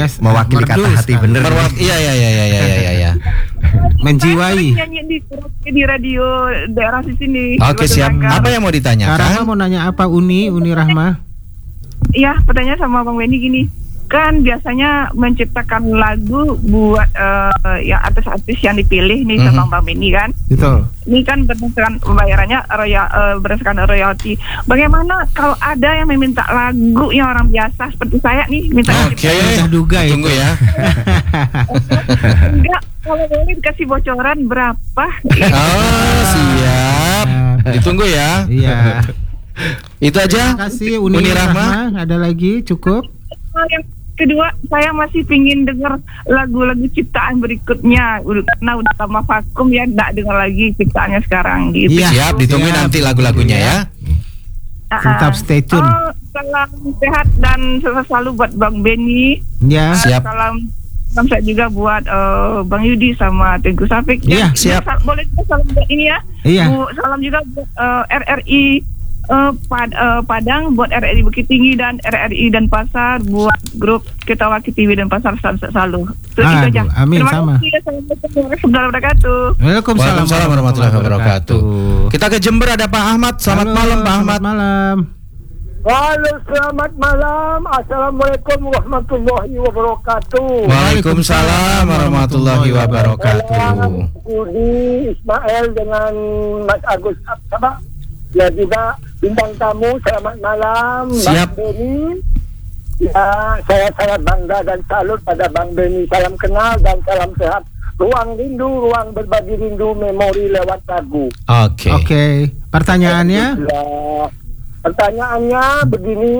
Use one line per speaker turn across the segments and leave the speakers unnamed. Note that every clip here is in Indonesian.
Yes,
mewakili kata hati bener.
Iya.
Menjiwai.
Saya nyanyi di radio daerah di sini.
Oke, siap. Apa yang mau
Kak Rahma
ditanyakan?
mau nanya apa? Uni Rahma?
Iya, pertanyaan sama Bang Benny gini. Kan biasanya menciptakan lagu buat yang artis-artis yang dipilih nih sama Bang Benny kan.
Betul.
Ini kan berdasarkan pembayarannya berdasarkan royalti. Bagaimana kalau ada yang meminta lagu yang orang biasa seperti saya nih minta
Oke,
Saya duga
tunggu ya.
enggak, kalau boleh dikasih bocoran berapa?
Oh, siap. Ditunggu ya.
Iya.
Itu aja.
Terima kasih Uni Rahma. Ada lagi cukup?
Yang kedua, saya masih pingin dengar lagu-lagu ciptaan berikutnya karena udah lama vakum ya, nggak dengar lagi ciptaannya sekarang gitu.
Iya.
Siap, ditunggu
Siap.
nanti lagu-lagunya ya.
Tetap stay tune.
Salam sehat dan sukses selalu buat Bang Benny.
Ya.
Siap.
Salam saya juga buat Bang Yudi sama Tengku Safik.
Iya,
siap.
Boleh juga salam buat ini ya.
Iya.
Salam juga buat RRI Padang, buat RRI Bukit Tinggi dan RRI dan Pasar, buat grup Ketawa KTV dan Pasar selalu. Itu aja.
Amin.
Terima
Sama.
kasih. Assalamualaikum warahmatullahi wabarakatuh.
Waalaikumsalam
warahmatullahi wabarakatuh. Kita ke Jember, ada Pak Ahmad. Selamat
Halo,
malam Pak Ahmad.
Selamat malam.
Halo, selamat malam. Assalamualaikum warahmatullahi wabarakatuh.
Waalaikumsalam warahmatullahi wabarakatuh.
Budi Ismail dengan Mas Agus Absabah. Ya juga bintang tamu, selamat malam.
Siap.
Bang Benny. Ya, saya sangat bangga dan salut pada Bang Benny. Salam kenal dan salam sehat. Ruang rindu, ruang berbagi rindu, memori lewat lagu.
Oke.
Pertanyaannya?
Ya, pertanyaannya begini,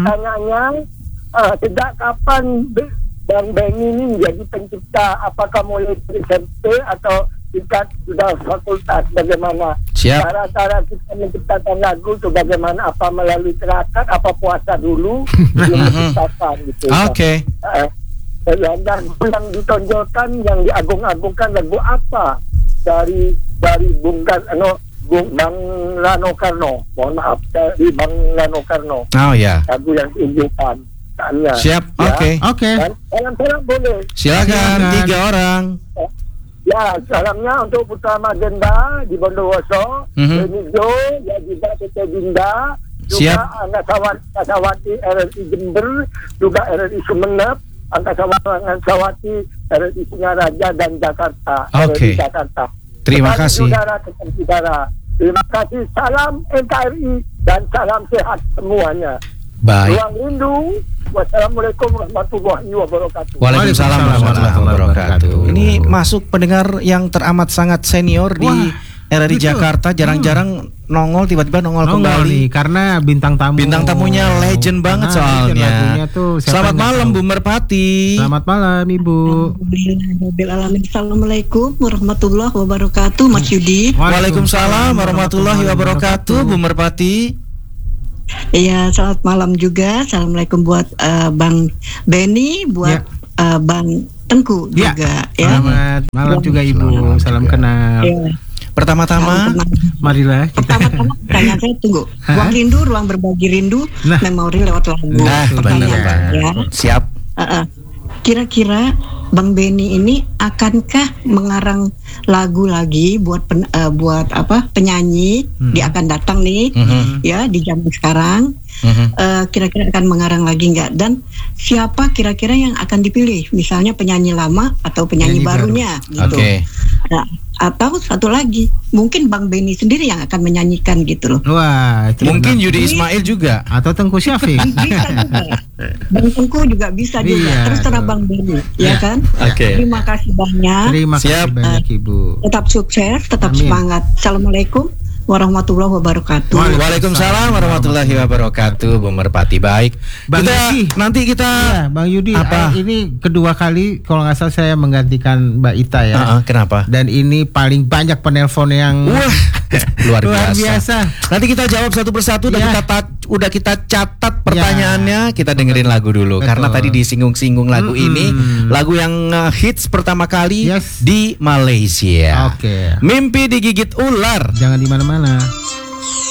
sejak kapan Bang Benny ini menjadi pencipta? Apakah mulai dari SMP atau tingkat sudah fakultas? Bagaimana?
Siap.
Cara-cara kita menciptakan lagu itu bagaimana? Apa melalui terakat? Apa puasa dulu belum menciptakan gitu?
Oke.
Yang ditonjolkan, yang diagung-agungkan lagu apa dari Bang Rano Karno? Mohon maaf, dari Bang Rano Karno.
Oh ya.
Lagu yang diunjukkan.
Siap.
Ya.
Oke.
Dan salam boleh.
Silakan 3 orang.
Ya, salamnya untuk Putra Magenda di Bondowoso, Benizo, ya juga Tete Dinda, juga
Siap.
Angkasawati RRI Jember, juga RRI Sumeneb, Angkasawati RRI Singaraja dan Jakarta.
Oke.
RRI Jakarta.
Terima kasih.
Saudara. Terima kasih. Salam NKRI dan salam sehat semuanya.
Baik.
Ruang rindu. Wassalamualaikum warahmatullahi wabarakatuh.
Waalaikumsalam warahmatullahi wabarakatuh. Ini masuk pendengar yang teramat sangat senior di RRI
betul.
Jakarta, jarang-jarang nongol, tiba-tiba nongol
Nih,
kembali.
karena bintang
tamunya legend banget soalnya. Selamat malam Bu Merpati.
Selamat malam Ibu.
Assalamualaikum warahmatullahi wabarakatuh, Mas Yudi.
Waalaikumsalam warahmatullahi wabarakatuh Bu Merpati.
Iya, selamat malam juga. Assalamualaikum buat Bang Benny, buat Bang Tengku juga. Ya.
Selamat malam juga Ibu. Salam kenal.
Ya.
Pertama-tama, marilah.
Pertama-tama pertanyaan saya tunggu. Ruang rindu, ruang berbagi rindu, memori lewat lagu.
Benar banget.
Ya.
Siap.
Kira-kira Bang Benny ini akankah mengarang lagu lagi buat penyanyi dia akan datang nih ya di zaman sekarang, kira-kira akan mengarang lagi nggak, dan siapa kira-kira yang akan dipilih, misalnya penyanyi lama atau penyanyi barunya gitu. Nah, atau satu lagi mungkin Bang Benny sendiri yang akan menyanyikan gitu loh.
Wah,
mungkin Yudi Ismail juga
atau Tengku Syafiq.
Bisa juga. Bang Tengku juga bisa juga. Terserah Bang Benny, ya kan? Terima kasih banyak.
Terima kasih banyak Ibu.
Tetap sukses, tetap semangat. Assalamualaikum warahmatullahi wabarakatuh.
Waalaikumsalam warahmatullahi wabarakatuh, Bu Merpati. Baik.
Bang Yudi,
nanti kita
Bang Yudi,
apa?
Ini kedua kali kalau nggak salah saya menggantikan Mbak Ita ya.
Kenapa?
Dan ini paling banyak penelpon yang
luar biasa.
Nanti
kita jawab satu persatu. Udah kita catat pertanyaannya. Kita dengerin lagu dulu. Betul. Karena tadi disinggung-singgung lagu ini, lagu yang hits pertama kali di Malaysia.
Oke.
Mimpi digigit ular.
Jangan di mana-mana.